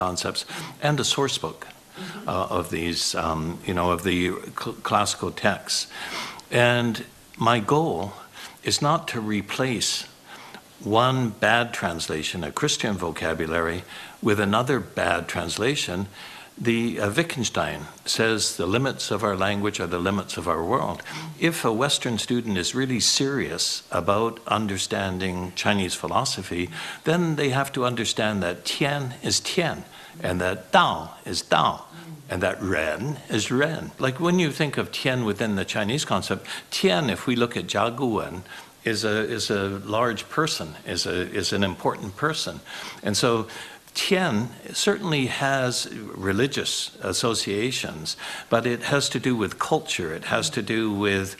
concepts and a source book of these, of the classical texts. And my goal is not to replace one bad translation, a Christian vocabulary, with another bad translation. The Wittgenstein says the limits of our language are the limits of our world. If a Western student is really serious about understanding Chinese philosophy, then they have to understand that Tian is Tian, and that Dao is Dao, and that Ren is Ren. Like when you think of Tian within the Chinese concept, Tian, if we look at Jia Guwen, is a large person, is an important person. And so Tian certainly has religious associations, but it has to do with culture. It has to do with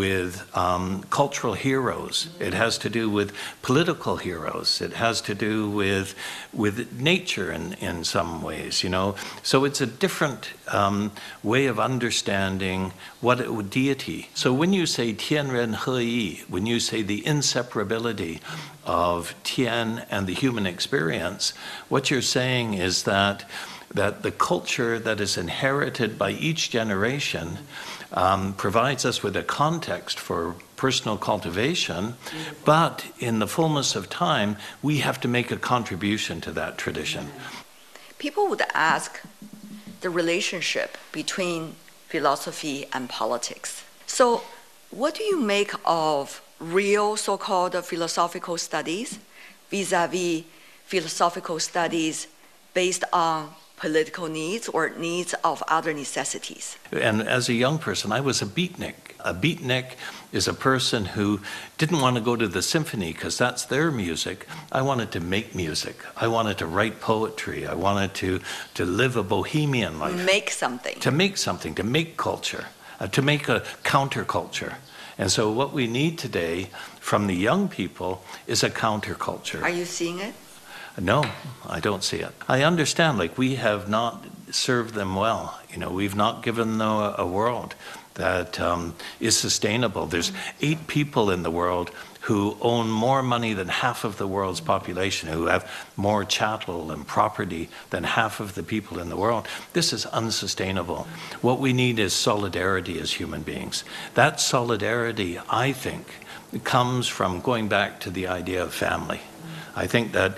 cultural heroes. It has to do with political heroes. It has to do with nature in some ways, So it's a different way of understanding what deity. So when you say Tian Ren He Yi, when you say the inseparability of Tian and the human experience, what you're saying is that the culture that is inherited by each generation provides us with a context for personal cultivation, but in the fullness of time, we have to make a contribution to that tradition. People would ask the relationship between philosophy and politics. So what do you make of real so-called philosophical studies vis-a-vis philosophical studies based on political needs or needs of other necessities? And as a young person, I was a beatnik. A beatnik is a person who didn't want to go to the symphony because that's their music. I wanted to make music. I wanted to write poetry. I wanted to live a bohemian life. Make something. To make something, to make culture, to make a counterculture. And so what we need today from the young people is a counterculture. Are you seeing it? No, I don't see it. I understand, we have not served them well. We've not given them a world that is sustainable. There's 8 people in the world who own more money than half of the world's population, who have more chattel and property than half of the people in the world. This is unsustainable. What we need is solidarity as human beings. That solidarity, I think, comes from going back to the idea of family. I think that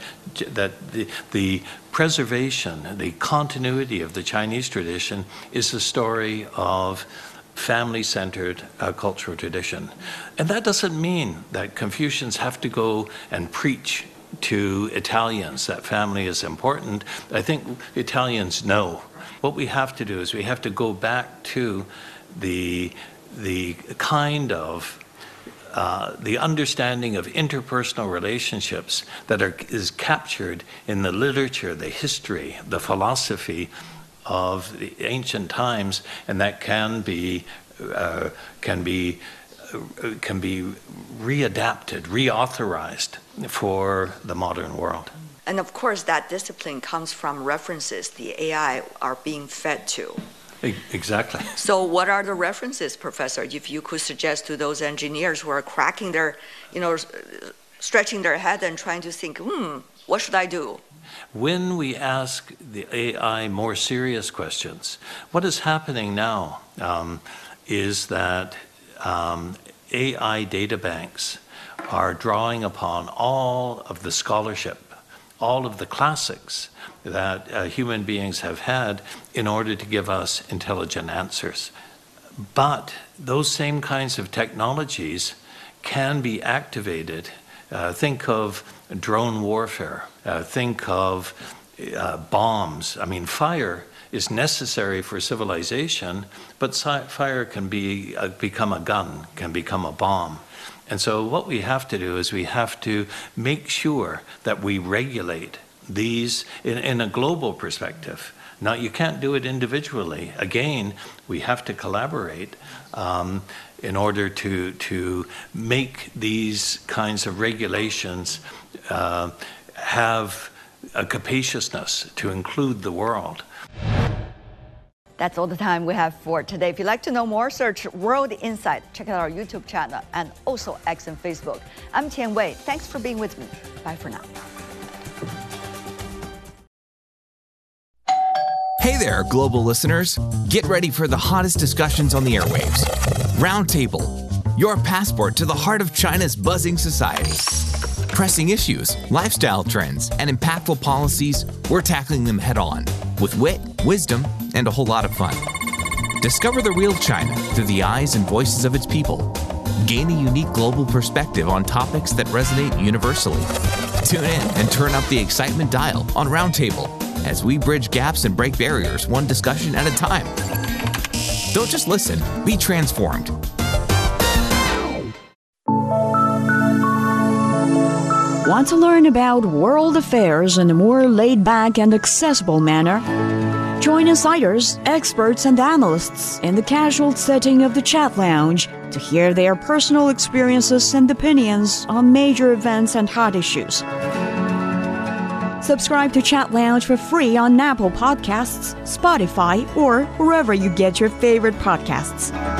the preservation, the continuity of the Chinese tradition is the story of family-centered cultural tradition. And that doesn't mean that Confucians have to go and preach to Italians that family is important. I think Italians know. What we have to do is we have to go back to the kind of the understanding of interpersonal relationships that is captured in the literature, the history, the philosophy of the ancient times, and that can be readapted, reauthorized for the modern world. And of course, that discipline comes from references the AI are being fed to. Exactly. So what are the references, Professor, if you could suggest to those engineers who are cracking their, stretching their head and trying to think, what should I do? When we ask the AI more serious questions, what is happening now is that AI databanks are drawing upon all of the scholarship, all of the classics that human beings have had in order to give us intelligent answers. But those same kinds of technologies can be activated. Think of drone warfare. Think of bombs. I mean, fire is necessary for civilization, but fire can become a gun, can become a bomb. And so what we have to do is we have to make sure that we regulate these in a global perspective. Now, you can't do it individually. Again, we have to collaborate in order to make these kinds of regulations have a capaciousness to include the world. That's all the time we have for today. If you'd like to know more, search World Insight. Check out our YouTube channel and also X and Facebook. I'm Tian Wei. Thanks for being with me. Bye for now. Hey there, global listeners. Get ready for the hottest discussions on the airwaves. Roundtable, your passport to the heart of China's buzzing society. Pressing issues, lifestyle trends, and impactful policies, we're tackling them head on with wit, wisdom, and a whole lot of fun. Discover the real China through the eyes and voices of its people. Gain a unique global perspective on topics that resonate universally. Tune in and turn up the excitement dial on Roundtable as we bridge gaps and break barriers one discussion at a time. Don't just listen, be transformed. Want to learn about world affairs in a more laid-back and accessible manner? Join insiders, experts, and analysts in the casual setting of the Chat Lounge to hear their personal experiences and opinions on major events and hot issues. Subscribe to Chat Lounge for free on Apple Podcasts, Spotify, or wherever you get your favorite podcasts.